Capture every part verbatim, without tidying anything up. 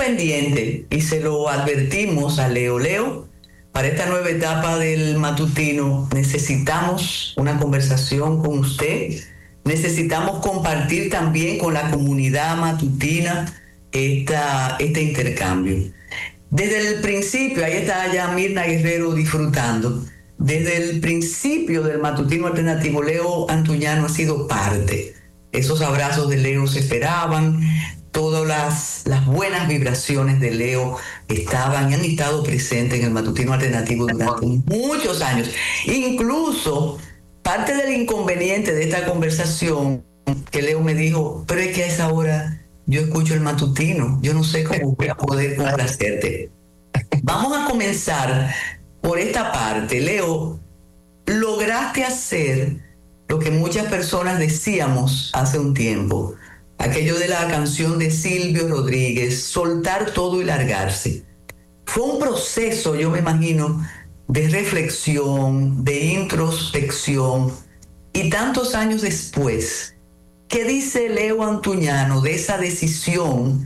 pendiente y se lo advertimos a Leo. Leo, para esta nueva etapa del matutino necesitamos una conversación con usted, necesitamos compartir también con la comunidad matutina esta, este intercambio. Desde el principio, ahí está ya Mirna Guerrero disfrutando, desde el principio del matutino alternativo, Leo Antuñano ha sido parte. Esos abrazos de Leo se esperaban, todas las, las buenas vibraciones de Leo estaban y han estado presentes en el matutino alternativo durante muchos años. Incluso parte del inconveniente de esta conversación que Leo me dijo, pero es que a esa hora yo escucho el matutino, yo no sé cómo voy a poder complacerte. Vamos a comenzar por esta parte. Leo, lograste hacer lo que muchas personas decíamos hace un tiempo, aquello de la canción de Silvio Rodríguez, soltar todo y largarse. Fue un proceso, yo me imagino, de reflexión, de introspección, y tantos años después, ¿qué dice Leo Antuñano de esa decisión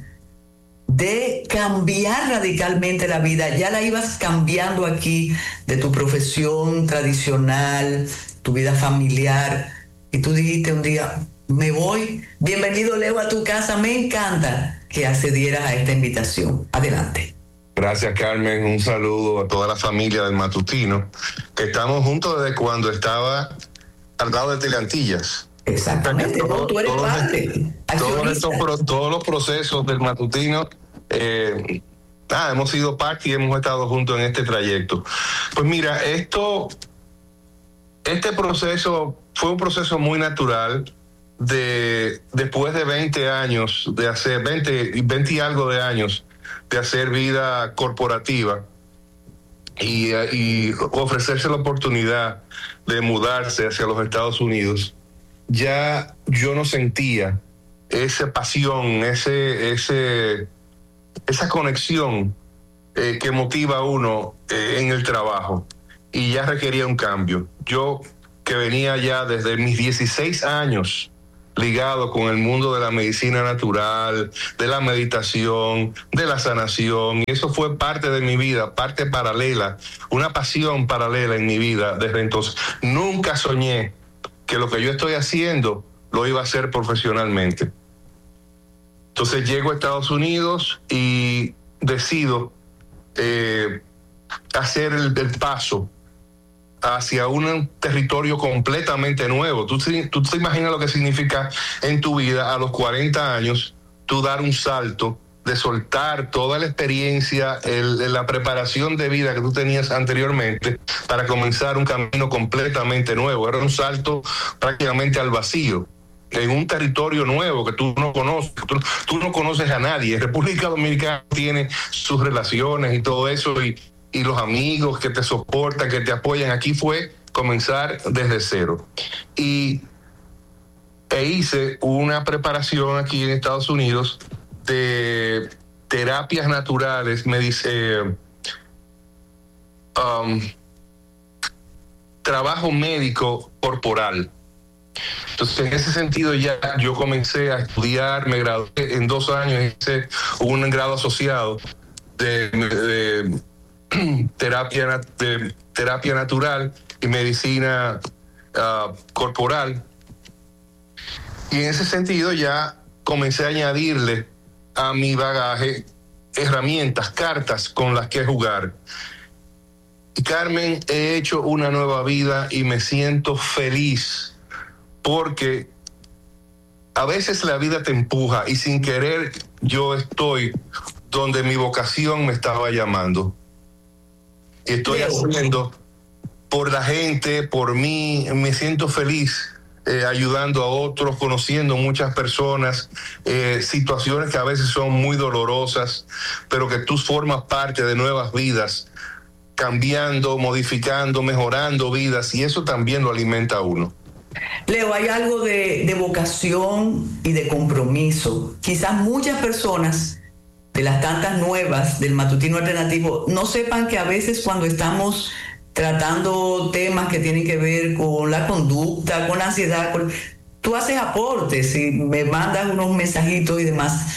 de cambiar radicalmente la vida? Ya la ibas cambiando aquí, de tu profesión tradicional, tu vida familiar, y tú dijiste un día, me voy. Bienvenido, Leo, a tu casa. Me encanta que accedieras a esta invitación. Adelante. Gracias, Carmen. Un saludo a toda la familia del matutino, que estamos juntos desde cuando estaba al lado de Teleantillas. Exactamente, todo, no, tú eres todo, parte. Todos, estos, todos los procesos del matutino, eh, ah, hemos sido parte y hemos estado juntos en este trayecto. Pues mira, esto, este proceso fue un proceso muy natural. De después de veinte años de hacer veinte, veinte y algo de años de hacer vida corporativa y, y ofrecerse la oportunidad de mudarse hacia los Estados Unidos, ya yo no sentía esa pasión, ese, ese, esa conexión eh, que motiva a uno eh, en el trabajo, y ya requería un cambio. Yo, que venía ya desde mis dieciséis años ligado con el mundo de la medicina natural, de la meditación, de la sanación, y eso fue parte de mi vida, parte paralela, una pasión paralela en mi vida desde entonces. Nunca soñé que lo que yo estoy haciendo lo iba a hacer profesionalmente. Entonces llego a Estados Unidos y decido eh, hacer el, el paso hacia un territorio completamente nuevo. Tú, tú te imaginas lo que significa en tu vida a los cuarenta años, tú dar un salto de soltar toda la experiencia, el, la preparación de vida que tú tenías anteriormente para comenzar un camino completamente nuevo. Era un salto prácticamente al vacío, en un territorio nuevo que tú no conoces, tú, tú no conoces a nadie. República Dominicana tiene sus relaciones y todo eso, y y los amigos que te soportan, que te apoyan. Aquí fue comenzar desde cero. Y e hice una preparación aquí en Estados Unidos de terapias naturales, me dice, um, trabajo médico corporal. Entonces, en ese sentido ya yo comencé a estudiar, me gradué en dos años, hice un grado asociado de, de terapia de terapia natural y medicina uh, corporal, y en ese sentido ya comencé a añadirle a mi bagaje herramientas, cartas con las que jugar. Y Carmen, he hecho una nueva vida y me siento feliz, porque a veces la vida te empuja y sin querer yo estoy donde mi vocación me estaba llamando. Y estoy haciendo por la gente, por mí, me siento feliz eh, ayudando a otros, conociendo muchas personas, eh, situaciones que a veces son muy dolorosas, pero que tú formas parte de nuevas vidas, cambiando, modificando, mejorando vidas, y eso también lo alimenta a uno. Leo, hay algo de, de vocación y de compromiso. Quizás muchas personas de las tantas nuevas del matutino alternativo no sepan que a veces cuando estamos tratando temas que tienen que ver con la conducta, con la ansiedad, con, tú haces aportes y me mandas unos mensajitos y demás,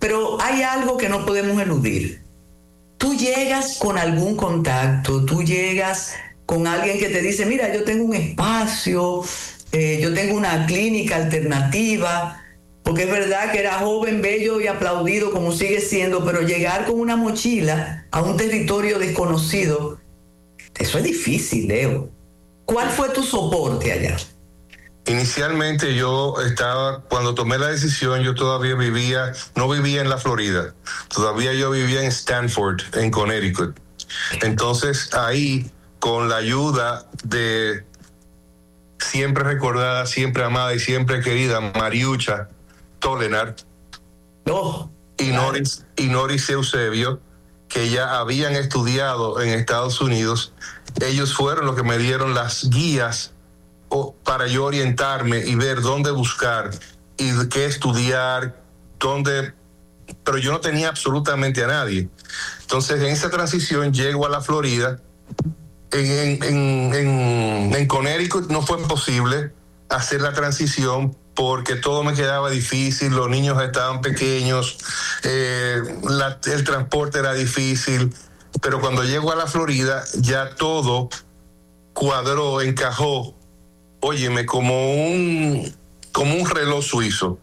Pero hay algo que no podemos eludir. Tú llegas con algún contacto, tú llegas con alguien que te dice, mira, yo tengo un espacio, eh, yo tengo una clínica alternativa, porque es verdad que era joven, bello y aplaudido como sigue siendo, pero llegar con una mochila a un territorio desconocido, eso es difícil, Leo. ¿Cuál fue tu soporte allá? Inicialmente yo estaba, cuando tomé la decisión, yo todavía vivía, no vivía en la Florida, todavía yo vivía en Stanford, en Connecticut. Entonces ahí, con la ayuda de siempre recordada, siempre amada y siempre querida Mariucha Tolenar oh, y Noris, y Noris Eusebio, que ya habían estudiado en Estados Unidos, ellos fueron los que me dieron las guías para yo orientarme y ver dónde buscar y qué estudiar, dónde, pero yo no tenía absolutamente a nadie. Entonces en esa transición llego a la Florida, en, en, en, en Connecticut no fue posible hacer la transición porque todo me quedaba difícil, los niños estaban pequeños, eh, la, el transporte era difícil, pero cuando llego a la Florida ya todo cuadró, encajó. Óyeme, como un, como un reloj suizo.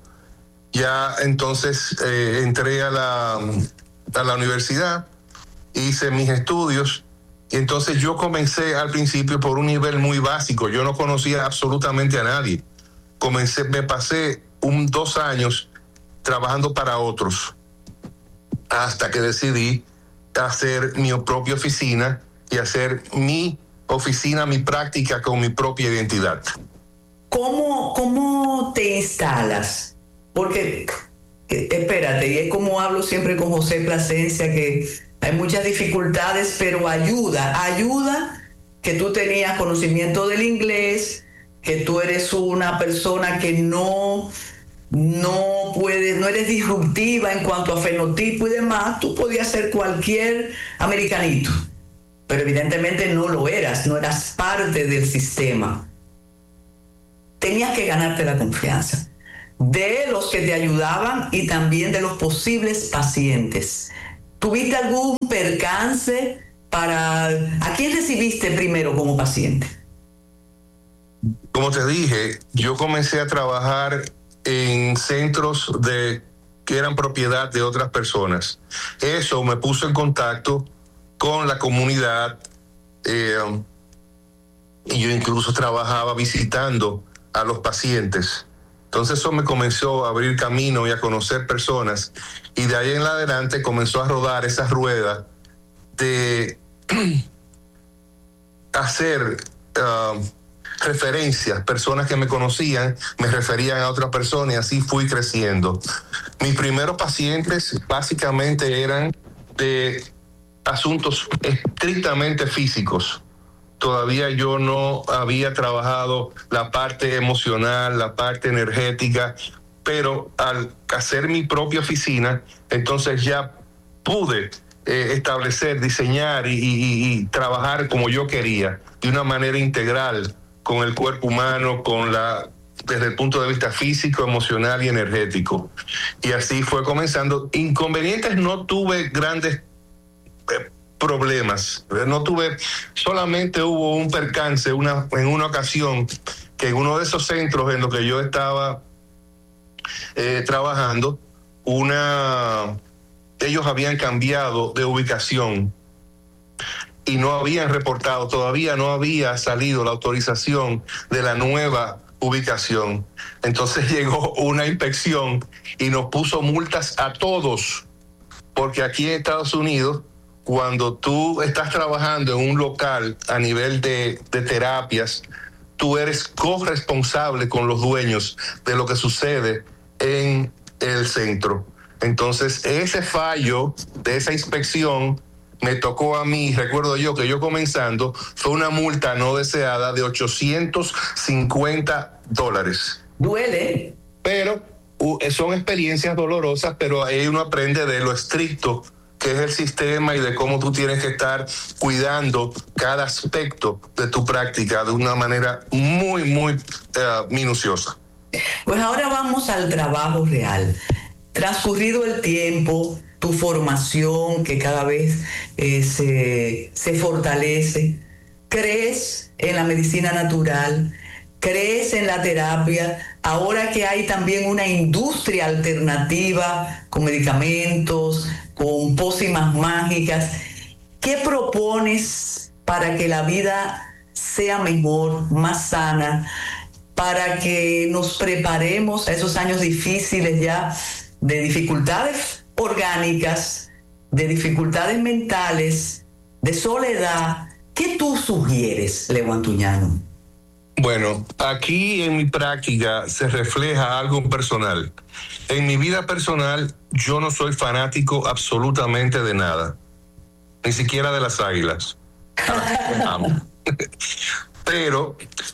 Ya entonces eh, entré a la, a la universidad, hice mis estudios, y entonces yo comencé al principio por un nivel muy básico. Yo no conocía absolutamente a nadie. Comencé, me pasé un dos años trabajando para otros, hasta que decidí hacer mi propia oficina y hacer mi oficina, mi práctica con mi propia identidad. ¿Cómo, cómo te instalas? Porque, espérate, y es como hablo siempre con José Plasencia, que hay muchas dificultades, pero ayuda, ayuda que tú tenías conocimiento del inglés, que tú eres una persona que no, no puedes, no eres disruptiva en cuanto a fenotipo y demás, tú podías ser cualquier americanito. Pero evidentemente no lo eras, no eras parte del sistema. Tenías que ganarte la confianza de los que te ayudaban y también de los posibles pacientes. ¿Tuviste algún percance para... ¿A quién recibiste primero como paciente? Como te dije, yo comencé a trabajar en centros de que eran propiedad de otras personas. Eso me puso en contacto con la comunidad, eh, y yo incluso trabajaba visitando a los pacientes. Entonces eso me comenzó a abrir camino y a conocer personas, y de ahí en adelante comenzó a rodar esa rueda de hacer uh, referencias, personas que me conocían me referían a otras personas, y así fui creciendo. Mis primeros pacientes básicamente eran de asuntos estrictamente físicos. Todavía yo no había trabajado la parte emocional, la parte energética, pero al hacer mi propia oficina, entonces ya pude eh, establecer, diseñar y, y, y trabajar como yo quería, de una manera integral con el cuerpo humano, con la desde el punto de vista físico, emocional y energético. Y así fue comenzando. Inconvenientes no tuve grandes problemas, no tuve, solamente hubo un percance una, en una ocasión, que en uno de esos centros en los que yo estaba eh, trabajando, una, ellos habían cambiado de ubicación y no habían reportado, todavía no había salido la autorización de la nueva ubicación. Entonces llegó una inspección y nos puso multas a todos, porque aquí en Estados Unidos, cuando tú estás trabajando en un local a nivel de, de terapias, tú eres corresponsable con los dueños de lo que sucede en el centro. Entonces, ese fallo de esa inspección me tocó a mí. Recuerdo yo que yo comenzando, fue una multa no deseada de ochocientos cincuenta dólares. Duele. Pero uh, son experiencias dolorosas, pero ahí uno aprende de lo estricto que es el sistema y de cómo tú tienes que estar cuidando cada aspecto de tu práctica de una manera muy, muy uh, minuciosa. Pues ahora vamos al trabajo real. transcurrido el tiempo, tu formación que cada vez eh, se, se fortalece, crees en la medicina natural, crees en la terapia, ahora que hay también una industria alternativa con medicamentos, con pócimas mágicas, ¿qué propones para que la vida sea mejor, más sana, para que nos preparemos a esos años difíciles ya de dificultades orgánicas, de dificultades mentales, de soledad? ¿Qué tú sugieres, Leo Antuñano? Bueno, aquí en mi práctica se refleja algo personal. En mi vida personal, yo no soy fanático absolutamente de nada, ni siquiera de las águilas. Pero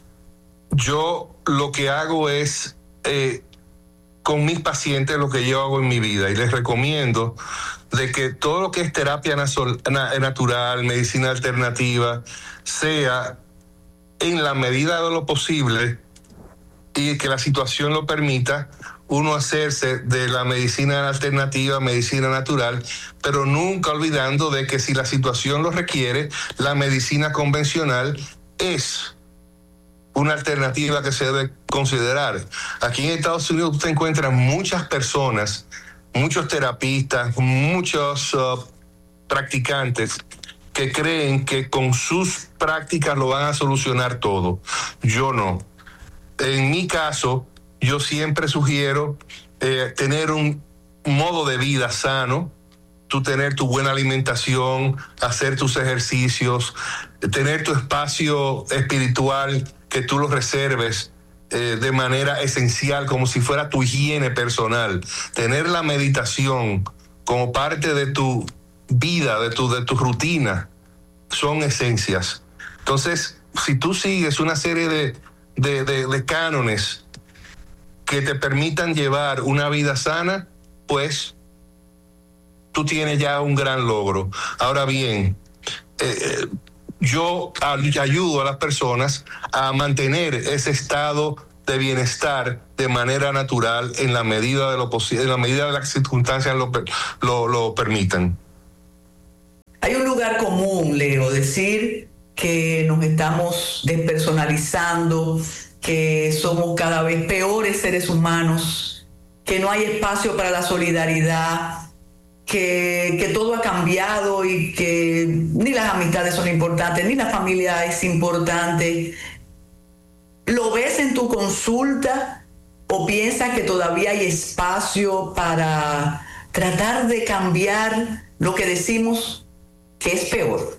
yo lo que hago es, eh, con mis pacientes, lo que yo hago en mi vida, y les recomiendo de que todo lo que es terapia natural, medicina alternativa, sea en la medida de lo posible y que la situación lo permita, uno hacerse de la medicina alternativa, medicina natural, pero nunca olvidando de que si la situación lo requiere, la medicina convencional es una alternativa que se debe considerar. Aquí en Estados Unidos usted encuentra muchas personas, muchos terapistas, muchos uh, practicantes que creen que con sus prácticas lo van a solucionar todo. Yo no. En mi caso, yo siempre sugiero eh, tener un modo de vida sano, tú tener tu buena alimentación, hacer tus ejercicios, tener tu espacio espiritual, que tú lo reserves eh, de manera esencial, como si fuera tu higiene personal. Tener la meditación como parte de tu vida, de tu, de tu rutina, son esencias. Entonces, si tú sigues una serie de, de, de, de cánones que te permitan llevar una vida sana, pues tú tienes ya un gran logro. Ahora bien, eh, yo ayudo a las personas a mantener ese estado de bienestar de manera natural en la medida de lo posible, en la medida de las circunstancias lo, lo, lo permitan. Hay un lugar común, Leo, decir que nos estamos despersonalizando, que somos cada vez peores seres humanos, que no hay espacio para la solidaridad, que, que todo ha cambiado y que ni las amistades son importantes, ni la familia es importante. ¿Lo ves en tu consulta o piensas que todavía hay espacio para tratar de cambiar lo que decimos que es peor?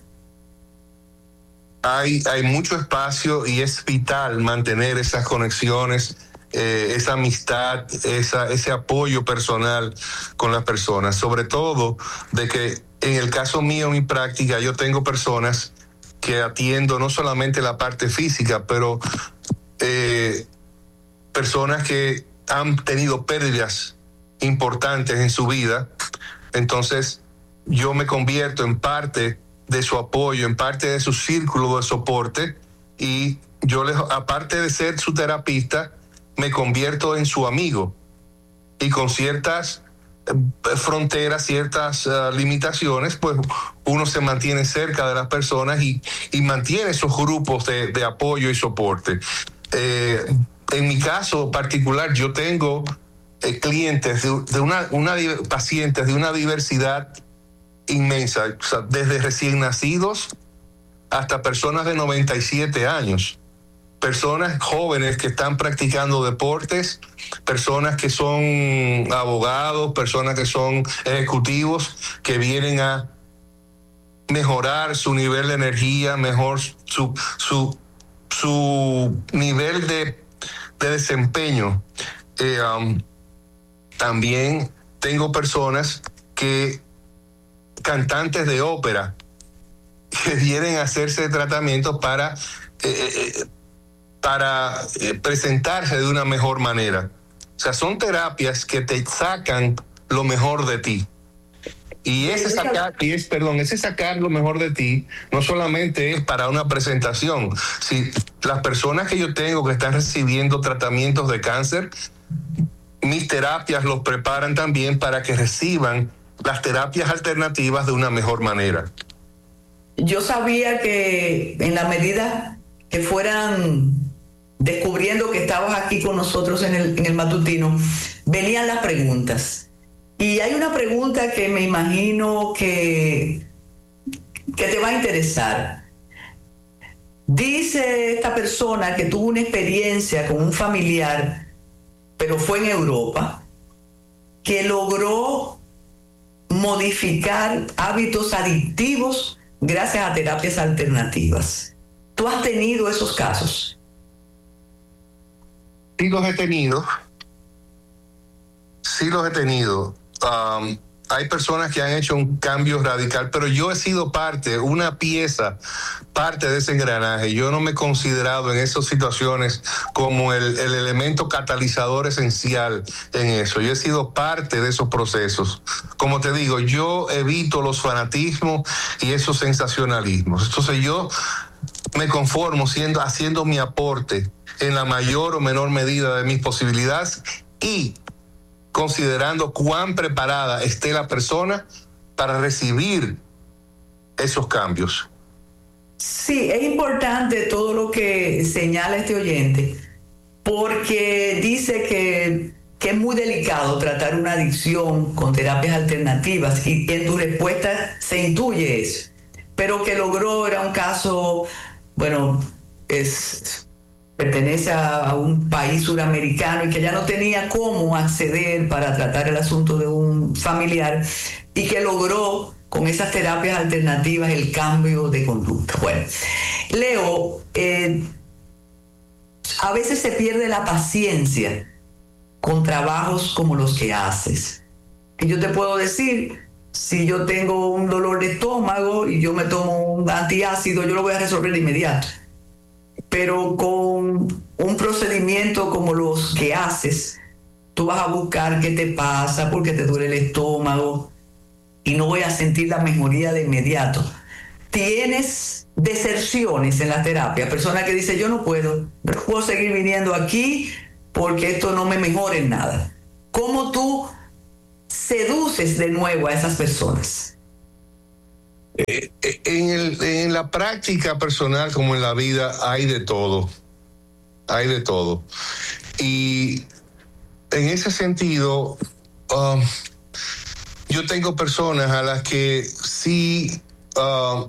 Hay, hay mucho espacio y es vital mantener esas conexiones, eh, esa amistad, esa, ese apoyo personal con las personas. Sobre todo de que en el caso mío, en mi práctica, yo tengo personas que atiendo no solamente la parte física, pero eh, personas que han tenido pérdidas importantes en su vida. Entonces, yo me convierto en parte de su apoyo, en parte de su círculo de soporte, y yo, les, aparte de ser su terapista, me convierto en su amigo, y con ciertas fronteras, ciertas uh, limitaciones, pues uno se mantiene cerca de las personas y, y mantiene esos grupos de, de apoyo y soporte. Eh, en mi caso particular, yo tengo eh, clientes de, de una, una pacientes de una diversidad inmensa, o sea, desde recién nacidos hasta personas de noventa y siete años, personas jóvenes que están practicando deportes, personas que son abogados, personas que son ejecutivos, que vienen a mejorar su nivel de energía, mejor su, su, su nivel de, de desempeño. Eh, um, también tengo personas que cantantes de ópera que vienen a hacerse tratamientos para, eh, eh, para eh, presentarse de una mejor manera. O sea, son terapias que te sacan lo mejor de ti. Y ese sacar, y es, perdón, ese sacar lo mejor de ti no solamente es para una presentación. Si las personas que yo tengo que están recibiendo tratamientos de cáncer mis terapias los preparan también para que reciban las terapias alternativas de una mejor manera. Yo sabía que en la medida que fueran descubriendo que estabas aquí con nosotros en el, en el matutino, venían las preguntas. Y hay una pregunta que me imagino que, que te va a interesar. Dice esta persona que tuvo una experiencia con un familiar, pero fue en Europa, que logró modificar hábitos adictivos gracias a terapias alternativas. ¿Tú has tenido esos casos? Sí los he tenido. Sí los he tenido. Um, hay personas que han hecho un cambio radical, pero yo he sido parte, una pieza, parte de ese engranaje. Yo no me he considerado en esas situaciones como el, el elemento catalizador esencial en eso. Yo he sido parte de esos procesos. Como te digo, yo evito los fanatismos y esos sensacionalismos. Entonces yo me conformo siendo, haciendo mi aporte en la mayor o menor medida de mis posibilidades y considerando cuán preparada esté la persona para recibir esos cambios. Sí, es importante todo lo que señala este oyente, porque dice que, que es muy delicado tratar una adicción con terapias alternativas, y en tu respuesta se intuye eso, pero que logró, era un caso, bueno, es... pertenece a, a un país suramericano y que ya no tenía cómo acceder para tratar el asunto de un familiar, y que logró con esas terapias alternativas el cambio de conducta. Bueno, Leo, eh, a veces se pierde la paciencia con trabajos como los que haces. Y yo te puedo decir, si yo tengo un dolor de estómago y yo me tomo un antiácido, yo lo voy a resolver de inmediato. Pero con un procedimiento como los que haces, tú vas a buscar qué te pasa, por qué te duele el estómago, y no voy a sentir la mejoría de inmediato. Tienes deserciones en la terapia, personas que dicen, yo no puedo, no puedo seguir viniendo aquí porque esto no me mejora en nada. ¿Cómo tú seduces de nuevo a esas personas? Eh, en, el, en la práctica personal como en la vida hay de todo, hay de todo. Y en ese sentido, um, yo tengo personas a las que sí uh,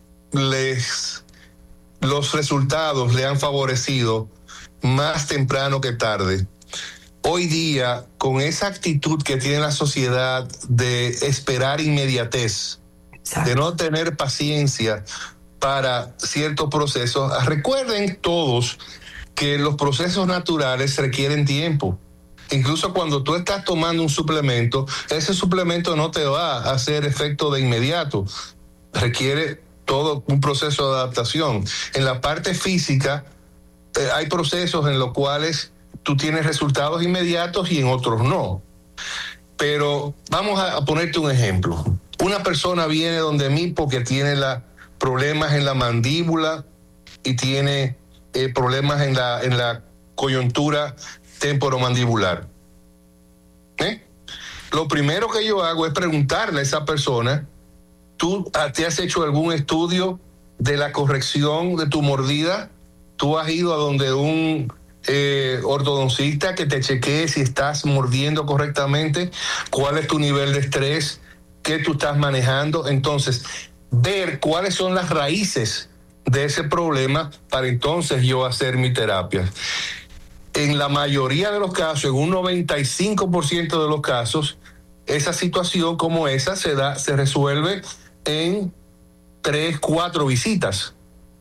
les, los resultados le han favorecido más temprano que tarde. Hoy día, con esa actitud que tiene la sociedad de esperar inmediatez, de no tener paciencia para ciertos procesos. Recuerden todos que los procesos naturales requieren tiempo. Incluso cuando tú estás tomando un suplemento, ese suplemento no te va a hacer efecto de inmediato. Requiere todo un proceso de adaptación. En la parte física, eh, hay procesos en los cuales tú tienes resultados inmediatos y en otros no. Pero vamos a, a ponerte un ejemplo. Una persona viene donde mí porque tiene la, problemas en la mandíbula y tiene eh, problemas en la, en la coyuntura temporomandibular. ¿Eh? Lo primero que yo hago es preguntarle a esa persona, ¿tú te has hecho algún estudio de la corrección de tu mordida? ¿Tú has ido a donde un eh, ortodoncista que te chequee si estás mordiendo correctamente? ¿Cuál es tu nivel de estrés? ¿Qué tú estás manejando? Entonces, ver cuáles son las raíces de ese problema para entonces yo hacer mi terapia. En la mayoría de los casos, en un noventa y cinco por ciento de los casos, esa situación como esa se da, se resuelve en tres, cuatro visitas.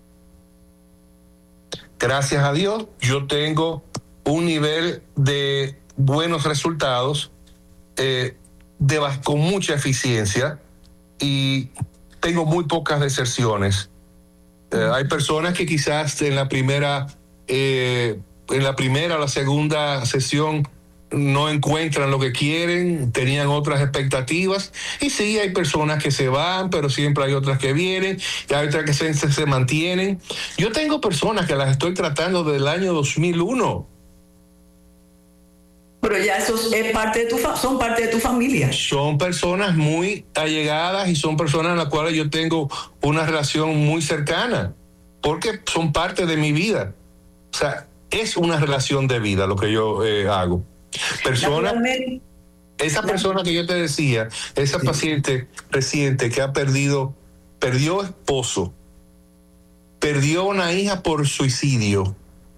Gracias a Dios, yo tengo un nivel de buenos resultados, eh, de, con mucha eficiencia, y tengo muy pocas deserciones. Eh, hay personas que quizás en la primera, eh, en la primera o la segunda sesión no encuentran lo que quieren, tenían otras expectativas, y sí, hay personas que se van, pero siempre hay otras que vienen, y hay otras que se, se, se mantienen. Yo tengo personas que las estoy tratando desde el año dos mil uno. Pero ya esos es parte de tu fa- son parte de tu familia. Son personas muy allegadas y son personas a las cuales yo tengo una relación muy cercana, porque son parte de mi vida. O sea, es una relación de vida lo que yo eh, hago. Persona, esa persona que yo te decía, esa sí. paciente reciente que ha perdido, perdió esposo, perdió una hija por suicidio.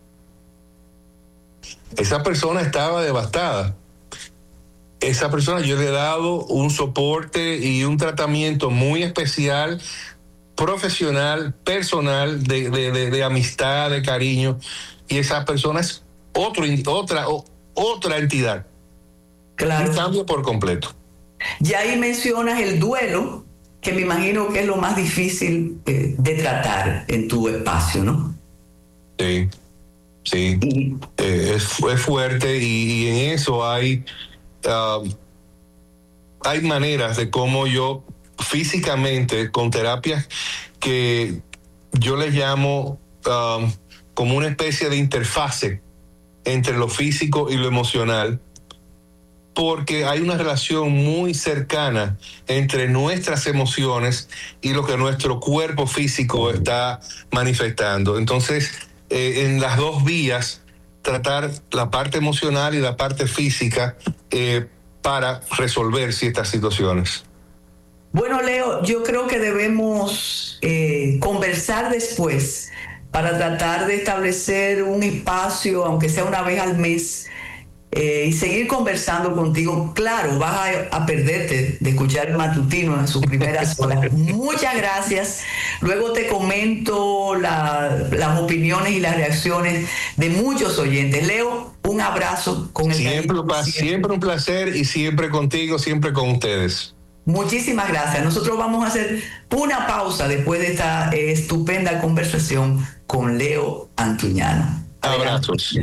Esa persona estaba devastada. Esa persona yo le he dado un soporte y un tratamiento muy especial, profesional, personal, de, de, de, de amistad, de cariño. Y esa persona es otro, otra, otra entidad. Claro. Un cambio por completo. Ya ahí mencionas el duelo, que me imagino que es lo más difícil eh, de tratar en tu espacio, ¿no? Sí. Sí, eh, es, es fuerte y, y en eso hay, uh, hay maneras de cómo yo físicamente, con terapias que yo les llamo uh, como una especie de interfase entre lo físico y lo emocional, porque hay una relación muy cercana entre nuestras emociones y lo que nuestro cuerpo físico está manifestando. Entonces, Eh, en las dos vías, tratar la parte emocional y la parte física eh, para resolver ciertas situaciones. Bueno, Leo, yo creo que debemos eh, conversar después para tratar de establecer un espacio, aunque sea una vez al mes, eh, y seguir conversando contigo. Claro, vas a, a perderte de escuchar el matutino en sus primeras horas. Muchas gracias. Luego te comento la, las opiniones y las reacciones de muchos oyentes. Leo, un abrazo con el siempre, siempre. siempre un placer y siempre contigo, siempre con ustedes. Muchísimas gracias. Nosotros vamos a hacer una pausa después de esta eh, estupenda conversación con Leo Antuñano. Abrazos.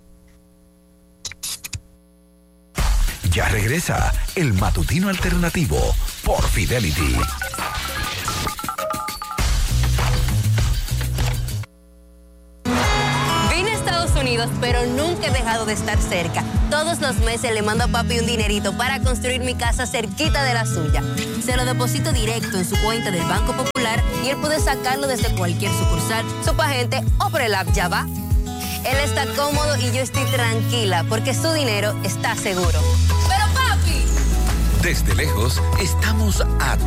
Ya regresa el Matutino Alternativo por Fidelity. Vine a Estados Unidos, pero nunca he dejado de estar cerca. Todos los meses le mando a papi un dinerito para construir mi casa cerquita de la suya. Se lo deposito directo en su cuenta del Banco Popular y él puede sacarlo desde cualquier sucursal, Supagente o por el app Ya Va. Él está cómodo y yo estoy tranquila porque su dinero está seguro. ¡Pero papi! Desde lejos estamos a